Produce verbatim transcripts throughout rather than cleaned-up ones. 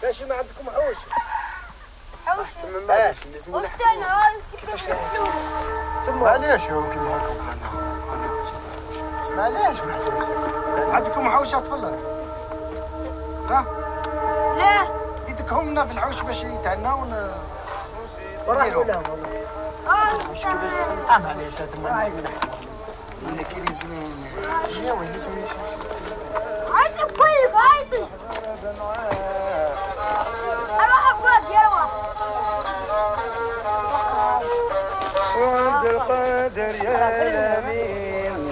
ماشي ما عندكم حوش حوش ماش واستنى هاي كيفاش نحلوه معليش هو كيما هكا معليش عندكم حوش تفضل ها لا يدكهم لنا في الحوش باش يتعناو ورحموا لهم اه معليش هذا ولا كي لازم يا وين لازم عايز كويس عايز اروح افراد يروح وعند القادر يا امين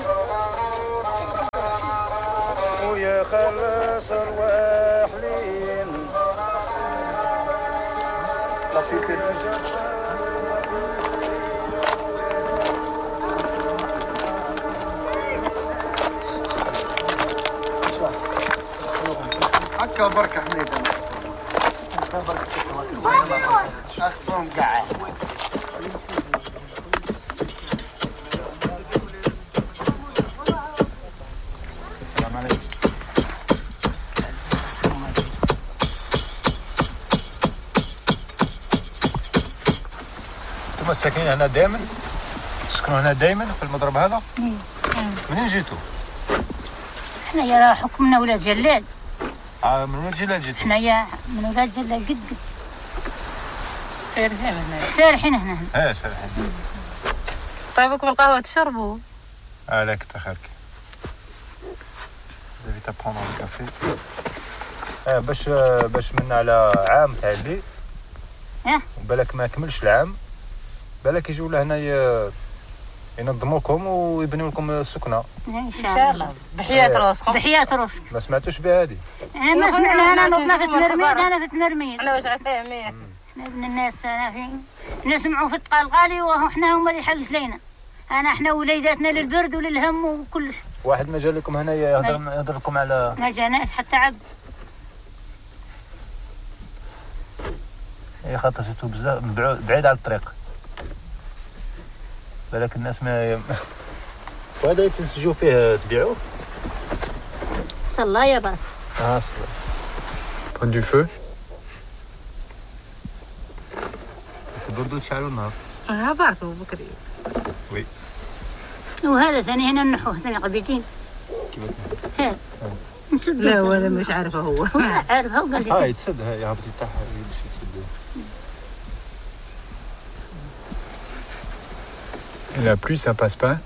ويا خلص الواحلين لطيف هكا بركة حميدة هكا بركة أخفهم قاعد السلام عليكم انتم الساكنين هنا دائما؟ تسكنوا هنا دائما في المضرب هذا؟ منين جيتوا؟ احنا يا حكمنا ولاد جلال. اه من وين جلال جيتوا؟ احنا يا من ولاد جلال قد قد سارحين هنا سارحين هنا اه سارحين. طيبكم القهوة تشربوا؟ اه لا كتر خيرك. دابا تبخون الكافي. اه باش باش من على عام تاع اللي اه بالك ما كملش العام بالك يجيو لهنا ينظموكم ويبنيو لكم السكنه ان شاء الله. بحياة راسكم. بحياة راسك. ما سمعتوش بها هذه؟ انا ما سمعنا. انا نطلع في تمرميد. انا في تمرميد. انا واش فاهمين ابن الناس انا في نسمعوا في الطقالقالي وحنا هما اللي حوس لينا. انا احنا وليداتنا للبرد وللهم وكلش. واحد ما جا لكم هنا يهضر يهضر لكم على ما جاناش حتى عبد. اي خاطر جيتو بزاف بعيد على الطريق بالك الناس ما وهذا تنسجوا فيه تبيعوه؟ صلى يا برك. اه صلى. Prendre du feu. تبردوا تشعلوا النار. اه باركوا بكري. وي. وهذا ثاني هنا النحو ثاني قبيتين. كيف هذا. نسد. لا ولا مش عارفه هو. عارفه وقال لي. اه يتسد هاي هبطي تاعها باش يتسد. Et la pluie, ça passe pas?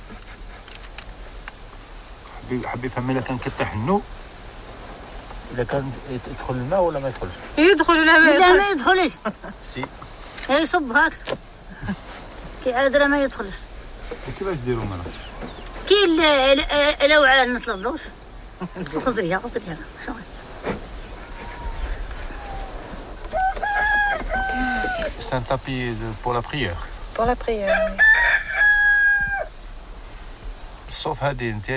حبي حبي يفهم إذا كان كتحنو إذا كان يدخل الماء ولا ما يدخلش؟ يدخل ولا ما لا يدخل؟ ما يدخلش. سي. يصب هاك. كي عادرة ما يدخلش. كيفاش ديروا مالا؟ كي لو على نطلبوش. خذيها خذيها. C'est un tapis pour la prière. Pour la prière. الصوف هذه انت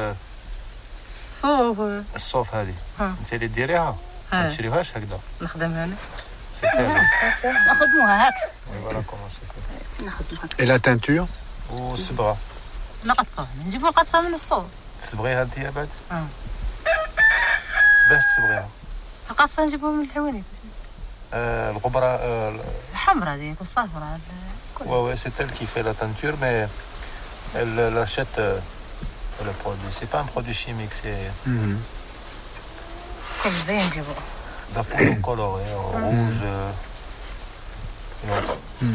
صوف. الصوف هذه ها. انت اللي ديريها ما تشريوهاش هكذا نخدمها انا. ناخذوها هاك. فوالا كومونسي. ناخذوها. Et la teinture? والصبغه نقصها نجيبوا القصه من الصوف. تصبغيها انت يا بعد؟ اه باش تصبغيها؟ القصه نجيبوها من الحوانيت. آه الغبره آه الحمراء هذيك والصفراء. ouais ouais c'est elle qui fait la teinture mais elle l'achète euh, le produit c'est pas un produit chimique c'est كل زين نجيبوه. de poudre colorée rouge